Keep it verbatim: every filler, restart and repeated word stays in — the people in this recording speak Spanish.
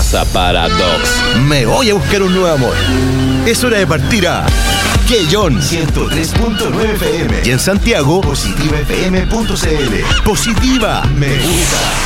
pasa, Paradox? Me voy a buscar un nuevo amor. Es hora de partir a Quellón ciento tres punto nueve F M y en Santiago positiva f m punto c l. Positiva Me gusta.